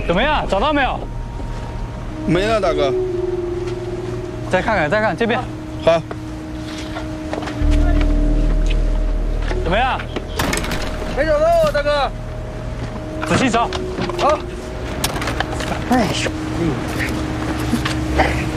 怎么样？找到没有？ 没了，大哥。 再看看，再看这边。 好。 怎么样？ 没找到，大哥。 仔细找。 好。 哎呦！